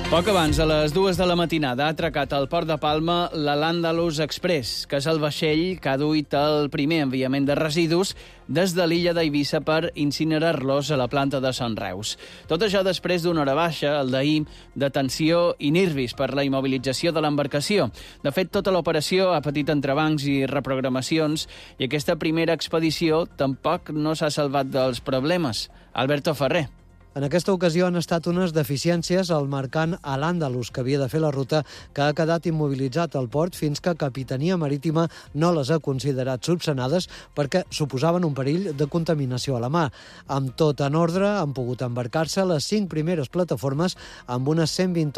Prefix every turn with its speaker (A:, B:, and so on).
A: Poc abans de les 2 de la matinada ha atracat al port de Palma l'Al-Àndalus Express, que és el vaixell que ha duit el primer enviament de residus des de l'illa d'Eivissa per incinerar-los a la planta de Sant Reus. Tot això després d'una hora baixa, el d'ahir, de tensió i nervis per la immobilització de l'embarcació. De fet, tota l'operació ha patit entrebancs i reprogramacions i aquesta primera expedició tampoc no s'ha salvat dels problemes. Alberto Ferrer.
B: En aquesta ocasió han estat unes deficiències al mercant Al-Àndalus, que havia de fer la ruta, que ha quedat immobilitzat al port fins que Capitania Marítima no les ha considerat subsanades perquè suposaven un perill de contaminació a la mar. Amb tot en ordre, han pogut embarcar-se les 5 primeres plataformes amb unes 120